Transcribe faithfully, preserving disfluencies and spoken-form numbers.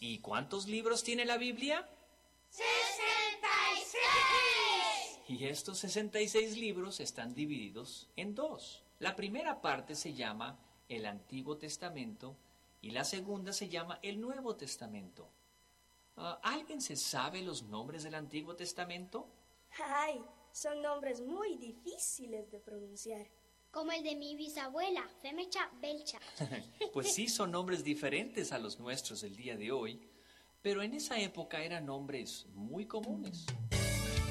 ¿Y cuántos libros tiene la Biblia? ¡sesenta y seis! Y estos sesenta y seis libros están divididos en dos. La primera parte se llama el Antiguo Testamento y la segunda se llama el Nuevo Testamento. Uh, ¿Alguien se sabe los nombres del Antiguo Testamento? ¡Ay! Son nombres muy difíciles de pronunciar. Como el de mi bisabuela, Femecha Belcha. Pues sí, son nombres diferentes a los nuestros del día de hoy, pero en esa época eran nombres muy comunes.